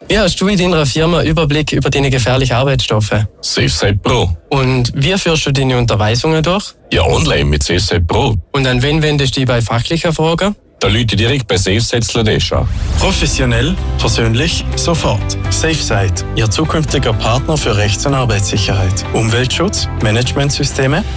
Wie hast du in deiner Firma Überblick über deine gefährlichen Arbeitsstoffe? SafeSite Pro. Und wie führst du deine Unterweisungen durch? Ja, online mit SafeSite Pro. Und an wen wendest du dich bei fachlichen Fragen? Da Leute direkt bei SafeSite Sladesh an. Professionell, persönlich, sofort. SafeSite, Ihr zukünftiger Partner für Rechts- und Arbeitssicherheit. Umweltschutz, Managementsysteme,